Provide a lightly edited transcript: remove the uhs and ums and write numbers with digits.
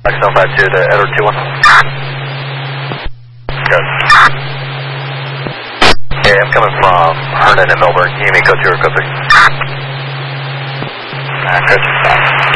X752 to Edward 21. Good. Okay, I'm coming from Herndon and Melbourne. Can you give me code 2 or code 3? Good.